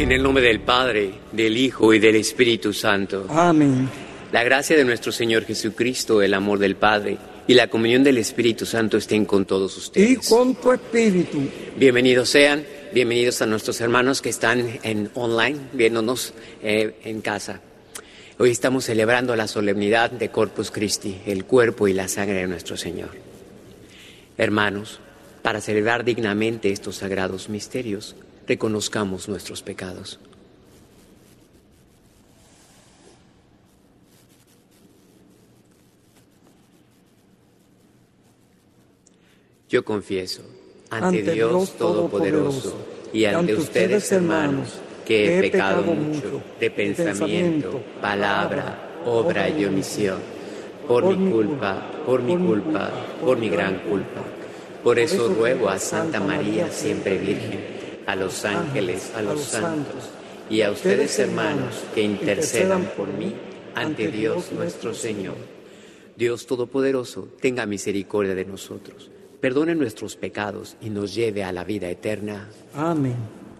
En el nombre del Padre, del Hijo y del Espíritu Santo. Amén. La gracia de nuestro Señor Jesucristo, el amor del Padre y la comunión del Espíritu Santo estén con todos Y ustedes. con tu espíritu. Bienvenidos sean, bienvenidos a nuestros hermanos que están en online, viéndonos en casa. Hoy estamos celebrando la solemnidad de Corpus Christi, el cuerpo y la sangre de nuestro Señor. Hermanos, para celebrar dignamente estos sagrados misterios, reconozcamos nuestros pecados. Yo confieso ante Dios Todopoderoso y ante ustedes, hermanos, que he pecado mucho de pensamiento, palabra, obra y omisión, por mi culpa, por mi gran culpa. Por eso ruego a Santa María, siempre Virgen, a los ángeles, a los santos y a ustedes, hermanos, que intercedan por mí ante Dios nuestro Señor. Dios Todopoderoso, tenga misericordia de nosotros, perdone nuestros pecados y nos lleve a la vida eterna. Amén.